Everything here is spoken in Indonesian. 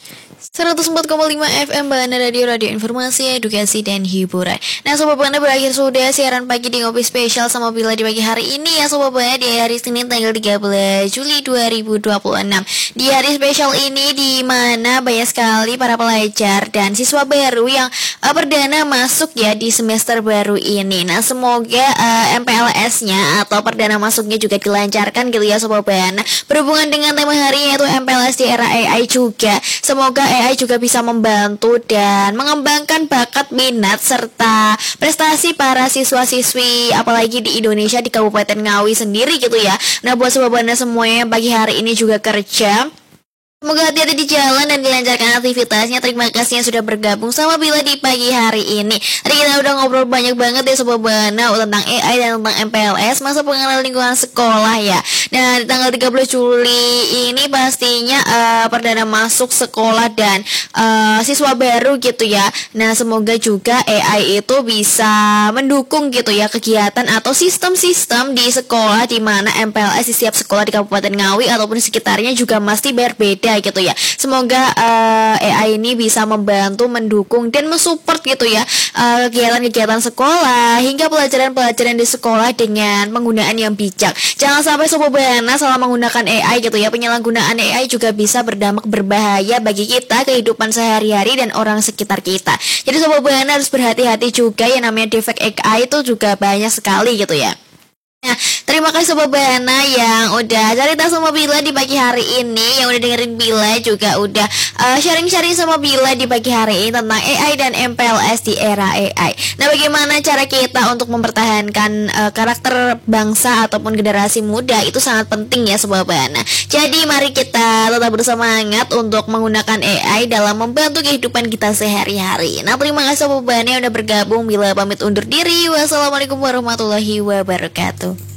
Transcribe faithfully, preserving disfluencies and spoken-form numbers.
seratus empat koma lima F M Bana Radio, radio informasi, edukasi, dan hiburan. Nah Sobat Bana, berakhir sudah siaran pagi di Ngopi Spesial sama Bila di pagi hari ini ya Sobat Bana, di hari Senin tanggal tiga belas Juli dua ribu dua puluh enam. Di hari spesial ini di mana banyak sekali para pelajar dan siswa baru yang uh, perdana masuk ya di semester baru ini. Nah semoga uh, M P L S-nya atau perdana masuknya juga dilancarkan gitu ya Sobat Bana. Berhubungan dengan tema hari ini yaitu M P L S di era A I juga. Semoga A I juga bisa membantu dan mengembangkan bakat, minat, serta prestasi para siswa-siswi apalagi di Indonesia, di Kabupaten Ngawi sendiri gitu ya. Nah buat Sobat Bana semuanya pagi hari ini juga kerja, semoga hati-hati di jalan dan dilancarkan aktivitasnya. Terima kasih yang sudah bergabung sama Bila di pagi hari ini. Tadi kita udah ngobrol banyak banget ya Sobat Bana tentang A I dan tentang M P L S, masa pengenalan lingkungan sekolah ya. Nah di tanggal tiga belas Juli ini pastinya uh, perdana masuk sekolah dan uh, siswa baru gitu ya. Nah semoga juga A I itu bisa mendukung gitu ya kegiatan atau sistem-sistem di sekolah, di mana M P L S di setiap sekolah di Kabupaten Ngawi ataupun sekitarnya juga mesti berbeda gitu ya. Semoga uh, A I ini bisa membantu, mendukung, dan mensupport gitu ya uh, kegiatan-kegiatan sekolah hingga pelajaran-pelajaran di sekolah dengan penggunaan yang bijak. Jangan sampai Sobat Bana salah menggunakan A I gitu ya. Penyalahgunaan A I juga bisa berdampak berbahaya bagi kita, kehidupan sehari-hari, dan orang sekitar kita. Jadi Sobat Bana harus berhati-hati juga, yang namanya defect A I itu juga banyak sekali gitu ya. Nah, terima kasih Sobat Bana yang udah cerita sama Bila di pagi hari ini, yang udah dengerin Bila juga udah uh, sharing-sharing sama Bila di pagi hari ini tentang A I dan M P L S di era A I. Nah, bagaimana cara kita untuk mempertahankan uh, karakter bangsa ataupun generasi muda itu sangat penting ya Sobat Bana. Jadi mari kita tetap bersemangat untuk menggunakan A I dalam membantu kehidupan kita sehari-hari. Nah, terima kasih Sobat Bana yang udah bergabung. Bila pamit undur diri. Wassalamualaikum warahmatullahi wabarakatuh.